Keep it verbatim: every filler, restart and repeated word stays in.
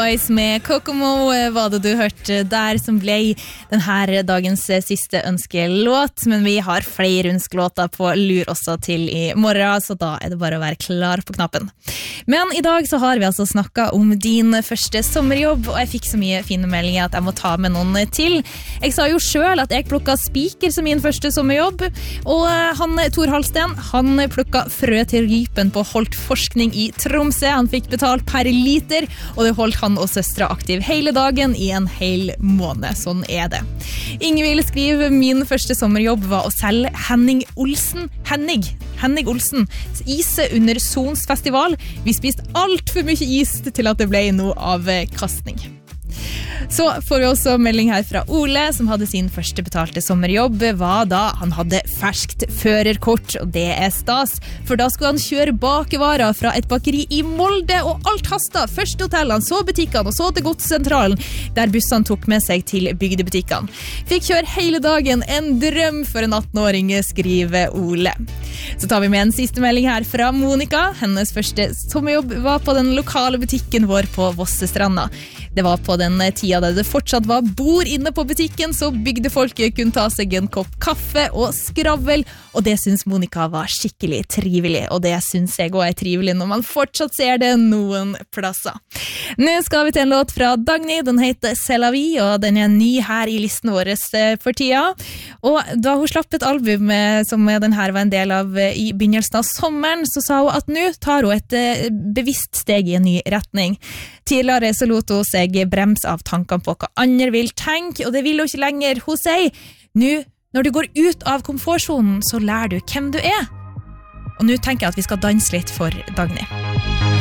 Boys med Kokomo var det du hørte der som ble denne dagens siste ønskelåt, men vi har flere ønskelåter på lur også til i morgen, så da er det bare å være klar på knappen. Men i dag så har vi altså snakket om din første sommerjobb, og jeg fikk så mye fine meldinger at jeg må ta med noen til. Jeg sa jo selv at jeg plukket spiker som min første sommerjobb, og han, Tor Halsten, han plukket frø til rypen på Holt Forskning i Tromsø. Han fikk betalt per liter, og det holdt han og søstre aktiv hele dagen i en hel måned. Sånn er det. Ingvild skriver, min første sommerjobb var å selge Henning Olsen. Henning, Henning Olsen. Ise under Sonsfestival. Vi spiste alt for mye is til at det ble noe av kastning. Så får vi også melding her fra Ole, som hadde sin første betalte sommerjobb, var da han hadde ferskt førerkort, og det er stas, for da skulle han kjøre bakevarer fra et bakeri i Molde, og alt hastet. Først hotellene, så butikkene, og så til godssentralen, der bussene tok med seg til bygdebutikkene. Fikk kjøre hele dagen, en drøm for en atten-åring, skriver Ole. Så tar vi med en siste melding her fra Monika. Hennes første sommerjobb var på den lokale butikken vår på Vossestranda. Det var på den tida der det fortsatt var bord inne på butikken, så bygdefolket kunne ta seg en kopp kaffe og skravl, og det synes Monika var skikkelig trivelig, og det synes jeg også er trivelig når man fortsatt ser det noen plasser. Nå skal vi til en låt fra Dagny, den heter C'est la vie, og den er ny her i listen vår for tida, og da hun slapp et album som den her var en del av i begynnelsen av sommeren, så sa hun at nå tar hun et bevisst steg i en ny retning. Tidligere så lot hun seg brems av tankene på hva andre vil tenke, og det vil hun ikke lenger. Hun sier, nå, når du går ut av komfortzonen, så lærer du hvem du er. Og nå tenker jeg at vi skal danse litt for Dagny.